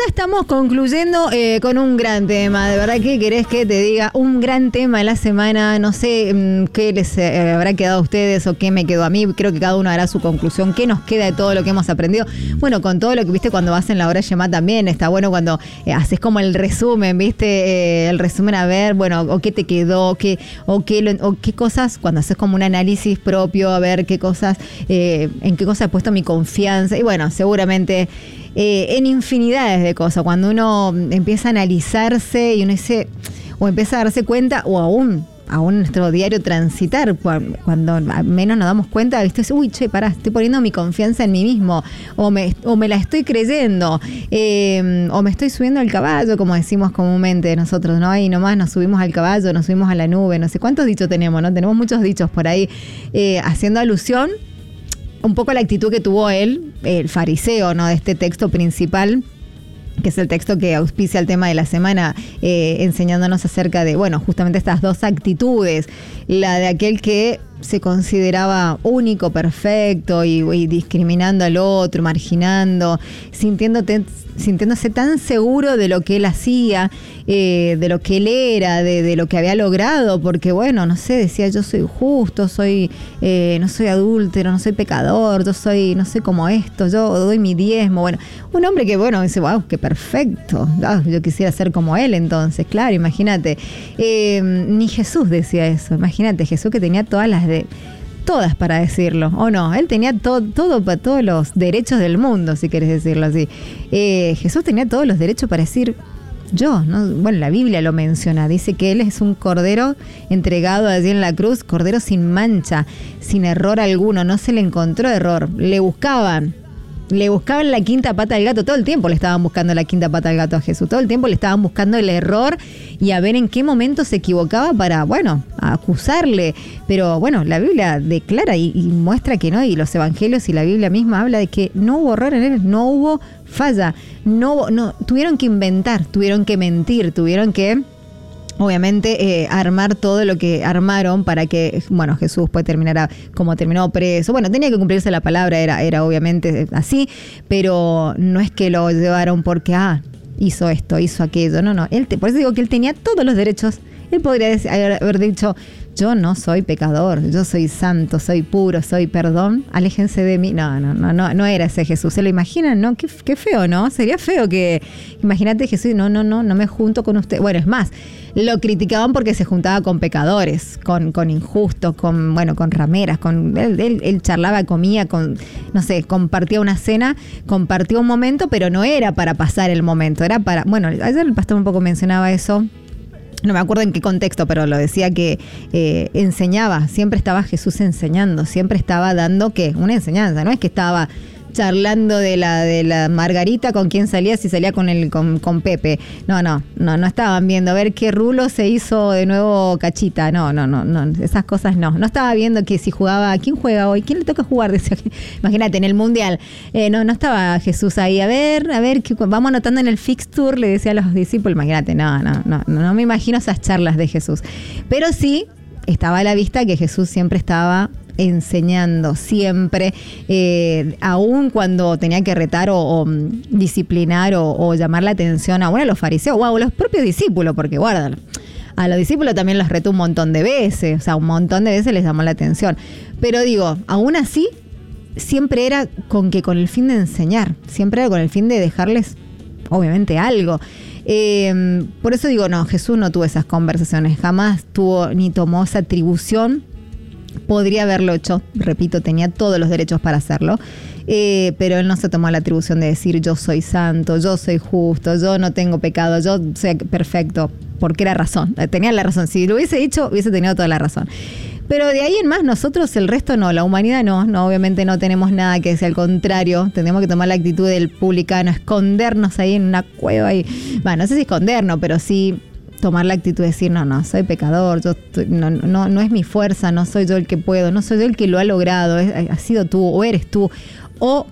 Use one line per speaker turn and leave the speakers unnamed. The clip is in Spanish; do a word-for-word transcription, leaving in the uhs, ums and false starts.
ya estamos concluyendo eh, con un gran tema. De verdad, ¿qué querés que te diga? Un gran tema de la semana. No sé mmm, qué les eh, habrá quedado a ustedes o qué me quedó a mí. Creo que cada uno hará su conclusión. ¿Qué nos queda de todo lo que hemos aprendido? Bueno, con todo lo que viste cuando vas en la hora Yemá también. Está bueno cuando eh, haces como el resumen, ¿viste? Eh, el resumen a ver, bueno, o qué te quedó, qué, o, qué, o qué cosas, cuando haces como un análisis propio, a ver qué cosas, eh, en qué cosas he puesto mi confianza. Y bueno, seguramente... Eh, en infinidades de cosas, cuando uno empieza a analizarse y uno dice, o empieza a darse cuenta, o aún, aún en nuestro diario transitar, cuando, cuando menos nos damos cuenta, ¿viste? Uy, che, pará, estoy poniendo mi confianza en mí mismo, o me, o me la estoy creyendo, eh, o me estoy subiendo al caballo, como decimos comúnmente nosotros, ¿no? Y nomás nos subimos al caballo, nos subimos a la nube, no sé cuántos dichos tenemos, ¿no? Tenemos muchos dichos por ahí, eh, haciendo alusión un poco la actitud que tuvo él, el fariseo, ¿no? De este texto principal, que es el texto que auspicia el tema de la semana, eh, enseñándonos acerca de, bueno, justamente estas dos actitudes, la de aquel que se consideraba único, perfecto y, y discriminando al otro, marginando, sintiéndote, sintiéndose tan seguro de lo que él hacía, eh, de lo que él era, de, de lo que había logrado, porque bueno, no sé, decía yo soy justo, soy, eh, no soy adúltero, no soy pecador, yo soy, no sé, como esto, yo doy mi diezmo, bueno, un hombre que bueno, dice, wow, qué perfecto, oh, yo quisiera ser como él entonces, claro, imagínate, eh, ni Jesús decía eso, imagínate, Jesús que tenía todas las de todas para decirlo, o no, él tenía todo, todo para todos los derechos del mundo, si querés decirlo así. Eh, Jesús tenía todos los derechos para decir yo, ¿no? Bueno, la Biblia lo menciona, dice que él es un cordero entregado allí en la cruz, cordero sin mancha, sin error alguno, no se le encontró error, le buscaban. Le buscaban la quinta pata al gato, todo el tiempo le estaban buscando la quinta pata al gato a Jesús, todo el tiempo le estaban buscando el error y a ver en qué momento se equivocaba para, bueno, acusarle. Pero bueno, la Biblia declara y, y muestra que no, y los evangelios y la Biblia misma habla de que no hubo error en él, no hubo falla, no, no tuvieron que inventar, tuvieron que mentir, tuvieron que... obviamente eh, armar todo lo que armaron para que, bueno, Jesús pues terminara como terminó preso. Bueno, tenía que cumplirse la palabra, era, era obviamente así, pero no es que lo llevaron porque, ah, hizo esto, hizo aquello. No, no, él te, por eso digo que él tenía todos los derechos. Él podría decir, haber dicho, yo no soy pecador, yo soy santo, soy puro, soy perdón, aléjense de mí. No, no, no, no, no era ese Jesús. ¿Se lo imaginan? ¿No? Qué, qué feo, ¿no? Sería feo que, imagínate Jesús, no, no, no, no me junto con usted. Bueno, es más, lo criticaban porque se juntaba con pecadores, con, con injustos, con, bueno, con rameras, con, él, él, él charlaba, comía, con, no sé, compartía una cena, compartía un momento, pero no era para pasar el momento, era para, bueno, ayer el pastor un poco mencionaba eso. No me acuerdo en qué contexto, pero lo decía que eh, enseñaba, siempre estaba Jesús enseñando, siempre estaba dando, ¿qué? Una enseñanza, no es que estaba charlando de la de la Margarita con quién salía, si salía con el con, con Pepe. No, no, no, no estaban viendo a ver qué rulo se hizo de nuevo Cachita. No, no, no, no, esas cosas no. No estaba viendo que si jugaba, ¿quién juega hoy? ¿Quién le toca jugar? Decía, imagínate, en el Mundial. Eh, no, no estaba Jesús ahí. A ver, a ver, que vamos anotando en el fixture, le decía a los discípulos. Imagínate, no, no, no, no, no me imagino esas charlas de Jesús. Pero sí estaba a la vista que Jesús siempre estaba enseñando, siempre, eh, aún cuando tenía que retar o, o disciplinar o, o llamar la atención aún a los fariseos o a los propios discípulos, porque guárdalo, a los discípulos también los retó un montón de veces, o sea, un montón de veces les llamó la atención, pero digo, aún así siempre era con que con el fin de enseñar, siempre era con el fin de dejarles obviamente algo. Eh, por eso digo, no, Jesús no tuvo esas conversaciones, jamás tuvo ni tomó esa atribución. Podría haberlo hecho, repito, tenía todos los derechos para hacerlo, eh, pero él no se tomó la atribución de decir yo soy santo, yo soy justo, yo no tengo pecado, yo soy perfecto, porque era razón, tenía la razón. Si lo hubiese dicho, hubiese tenido toda la razón. Pero de ahí en más, nosotros, el resto no, la humanidad no, no, obviamente no tenemos nada que decir, al contrario, tenemos que tomar la actitud del publicano, escondernos ahí en una cueva y, bueno, no sé si escondernos, pero sí tomar la actitud de decir, no, no, soy pecador, yo estoy, no, no, no es mi fuerza, no soy yo el que puedo, no soy yo el que lo ha logrado, es, ha sido tú o eres tú, o